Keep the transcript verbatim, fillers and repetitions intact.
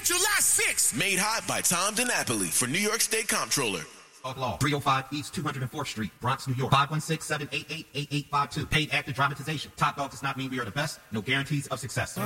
July sixth. Made hot by Tom DiNapoli for New York State Comptroller. Law. three oh five East two hundred fourth Street, Bronx, New York. five one six, seven eight eight, eight eight five two. Paid actor dramatization. Top Dog does not mean we are the best. No guarantees of success.